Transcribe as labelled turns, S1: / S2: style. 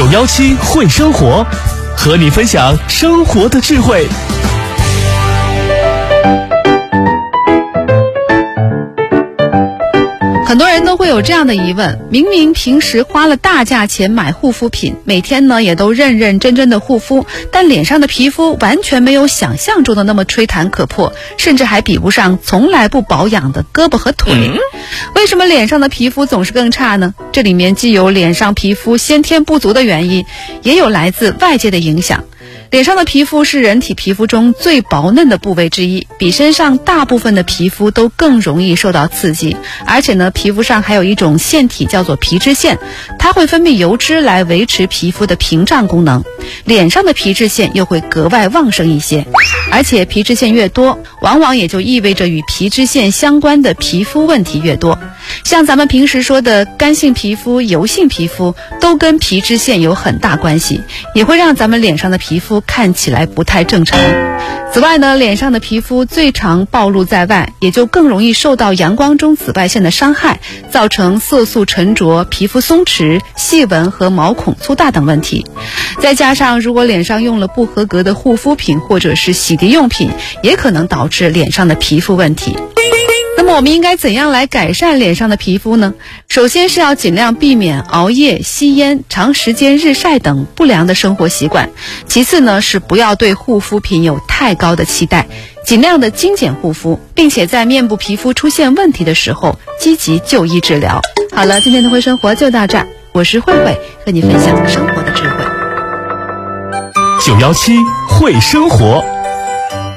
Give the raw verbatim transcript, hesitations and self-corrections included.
S1: 幺七会生活，和你分享生活的智慧。
S2: 很多人都会有这样的疑问，明明平时花了大价钱买护肤品，每天呢也都认认真真的护肤，但脸上的皮肤完全没有想象中的那么吹弹可破，甚至还比不上从来不保养的胳膊和腿。嗯、为什么脸上的皮肤总是更差呢？这里面既有脸上皮肤先天不足的原因，也有来自外界的影响。脸上的皮肤是人体皮肤中最薄嫩的部位之一，比身上大部分的皮肤都更容易受到刺激，而且呢，皮肤上还有一种腺体叫做皮脂腺，它会分泌油脂来维持皮肤的屏障功能。脸上的皮脂腺又会格外旺盛一些，而且皮脂腺越多，往往也就意味着与皮脂腺相关的皮肤问题越多。像咱们平时说的干性皮肤、油性皮肤，都跟皮脂腺有很大关系，也会让咱们脸上的皮肤看起来不太正常。此外呢，脸上的皮肤最常暴露在外，也就更容易受到阳光中紫外线的伤害，造成色素沉着、皮肤松弛、细纹和毛孔粗大等问题。再加上如果脸上用了不合格的护肤品或者是洗涤用品，也可能导致脸上的皮肤问题。那么我们应该怎样来改善脸上的皮肤呢？首先是要尽量避免熬夜、吸烟、长时间日晒等不良的生活习惯。其次呢，是不要对护肤品有太高的期待，尽量的精简护肤，并且在面部皮肤出现问题的时候积极就医治疗。好了，今天的会生活就到这儿，我是慧慧，和你分享生活的智慧。
S1: 九幺七会生活。